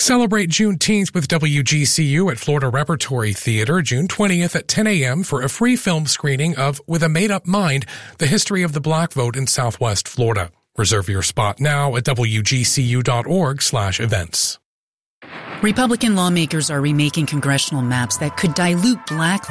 Celebrate Juneteenth with WGCU at Florida Repertory Theater June 20th at 10 a.m. for a free film screening of With a Made-Up Mind, The History of the Black Vote in Southwest Florida. Reserve your spot now at wgcu.org/events. Republican lawmakers are remaking congressional maps that could dilute black